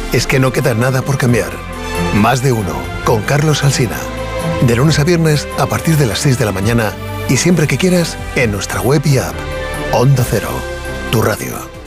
es que no queda nada por cambiar. Más de uno, con Carlos Alsina. De lunes a viernes a partir de las 6 de la mañana y siempre que quieras en nuestra web y app. Onda Cero, tu radio.